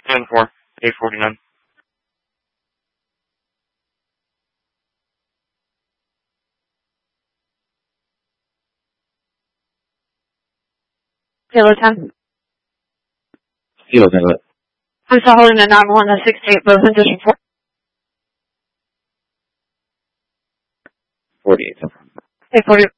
10-4, 849. Kilo 10. Kilo 10, what? I'm still holding at 9-1, 68, Bozeman, District 4. 48, 10-4. 840.